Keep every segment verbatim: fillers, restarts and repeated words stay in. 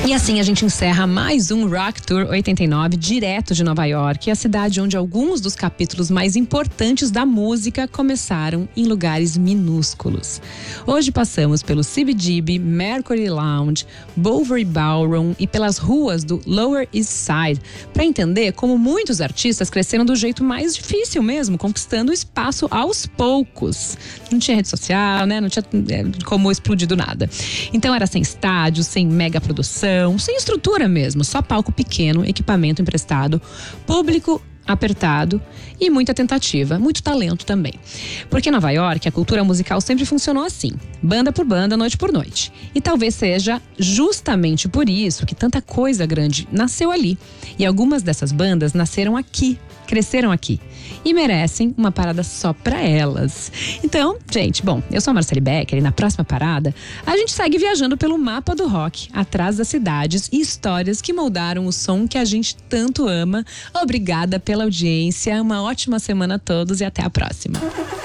E assim a gente encerra mais um Rock Tour oitenta e nove, direto de Nova York, a cidade onde alguns dos capítulos mais importantes da música começaram em lugares minúsculos. Hoje passamos pelo C B G B, Mercury Lounge, Bovary Ballroom e pelas ruas do Lower East Side, para entender como muitos artistas cresceram do jeito mais difícil mesmo, conquistando espaço aos poucos. Não tinha rede social, né? Não tinha como explodir do nada. Então era sem estádio, sem mega produção, sem estrutura mesmo, só palco pequeno, equipamento emprestado, público apertado e muita tentativa, muito talento também. Porque em Nova York a cultura musical sempre funcionou assim, banda por banda, noite por noite. E talvez seja justamente por isso que tanta coisa grande nasceu ali. E algumas dessas bandas nasceram aqui, cresceram aqui e merecem uma parada só pra elas. Então, gente, bom, eu sou a Marcele Becker e na próxima parada a gente segue viajando pelo mapa do rock, atrás das cidades e histórias que moldaram o som que a gente tanto ama. Obrigada pela audiência, uma ótima semana a todos e até a próxima.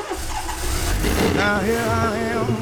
Now here I am,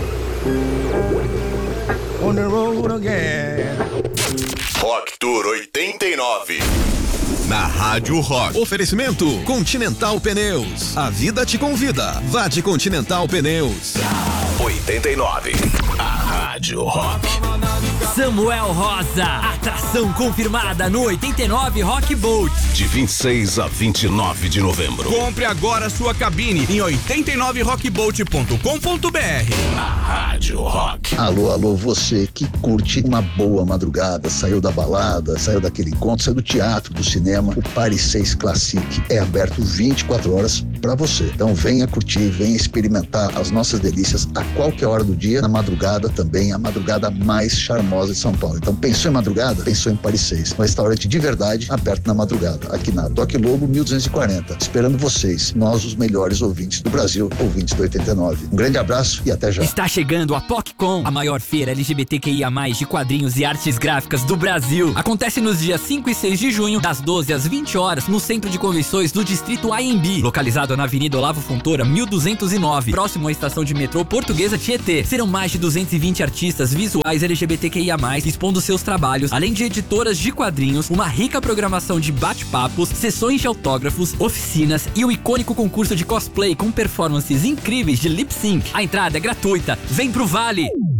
on the road again. Rock Tour oitenta e nove. Na Rádio Rock. Oferecimento Continental Pneus. A vida te convida. Vá de Continental Pneus. oitenta e nove. A Rádio Rock. Samuel Rosa. Atração confirmada no oitenta e nove Rock Boat. De vinte e seis a vinte e nove de novembro. Compre agora sua cabine em oitenta e nove rock boat ponto com ponto b r. A Rádio Rock. Alô, alô, você que curte uma boa madrugada, saiu da balada, saiu daquele encontro, saiu do teatro, do cinema, o Paris seis Classic é aberto vinte e quatro horas para você. Então venha curtir, venha experimentar as nossas delícias a qualquer hora do dia, na madrugada também, a madrugada mais charmosa de São Paulo. Então pensou em madrugada? Pensou em Paris seis. Um restaurante de verdade aberto na madrugada, aqui na Toque Lobo mil duzentos e quarenta. Esperando vocês, nós os melhores ouvintes do Brasil, ouvintes do oitenta e nove. Um grande abraço e até já. Está chegando a PocCon, a maior feira L G B T Q I A mais, de quadrinhos e artes gráficas do Brasil. Acontece nos dias cinco e seis de junho, das doze às vinte horas, no Centro de Convenções do Distrito A M B, localizado na Avenida Olavo Fontoura, mil duzentos e nove, próximo à estação de metrô Portuguesa Tietê. Serão mais de duzentos e vinte artistas visuais L G B T Q I A mais, expondo seus trabalhos, além de editoras de quadrinhos, uma rica programação de bate-papos, sessões de autógrafos, oficinas e o icônico concurso de cosplay com performances incríveis de lip sync. A entrada é gratuita. Vem pro Vale!